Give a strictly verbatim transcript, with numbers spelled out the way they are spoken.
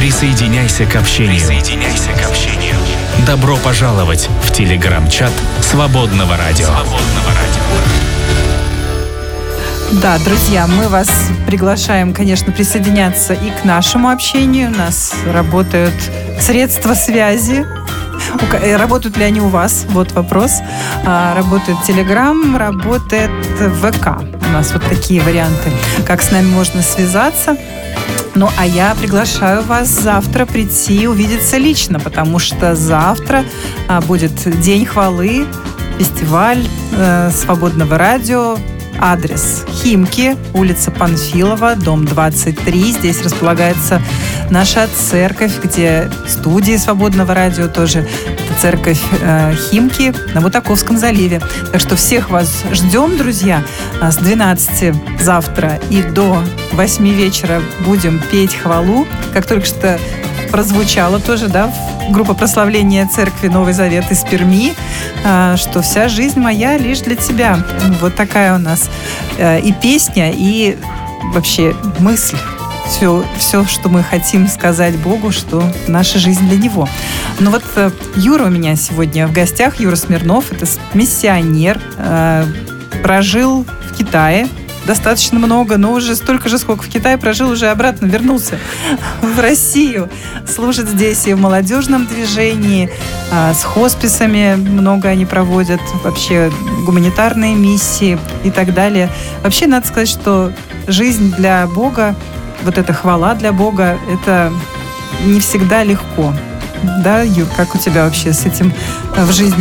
Присоединяйся к общению. Присоединяйся к общению. Добро пожаловать в телеграм-чат Свободного радио. Свободного радио. Да, друзья, мы вас приглашаем, конечно, присоединяться и к нашему общению. У нас работают средства связи. Работают ли они у вас? Вот вопрос. Работает Telegram, работает ВК. У нас вот такие варианты, как с нами можно связаться. Ну, а я приглашаю вас завтра прийти и увидеться лично, потому что завтра будет День хвалы, фестиваль э, Свободного радио. Адрес Химки, улица Панфилова, дом двадцать три. Здесь располагается наша церковь, где студии Свободного радио тоже. Это церковь э, Химки на Бутаковском заливе. Так что всех вас ждем, друзья. С двенадцати завтра и до восьми вечера будем петь хвалу. Как только что прозвучало тоже, да, группа прославления церкви Новый Завет из Перми, что вся жизнь моя лишь для тебя. Вот такая у нас и песня, и вообще мысль. Все, все, что мы хотим сказать Богу, что наша жизнь для Него. Ну вот Юра у меня сегодня в гостях, Юра Смирнов, это миссионер, прожил в Китае достаточно много, но уже столько же, сколько в Китае прожил, уже обратно вернулся в Россию. Служит здесь и в молодежном движении, с хосписами много они проводят, вообще гуманитарные миссии и так далее. Вообще, надо сказать, что жизнь для Бога, вот эта хвала для Бога, это не всегда легко. Да, Юр, как у тебя вообще с этим в жизни?